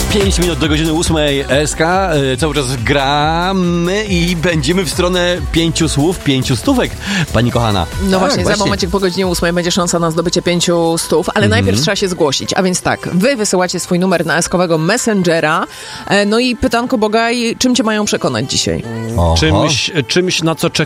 5 minut do godziny 8 SK. Cały czas gramy i będziemy w stronę 5 słów, 5 stówek, pani kochana. No właśnie, za momencik po godzinie 8 będzie szansa na zdobycie 5 stów, ale najpierw trzeba się zgłosić. A więc tak, wy wysyłacie swój numer na SK-owego Messengera. No i pytanko, Bogaj, czym cię mają przekonać dzisiaj? Czymś, na co czekamy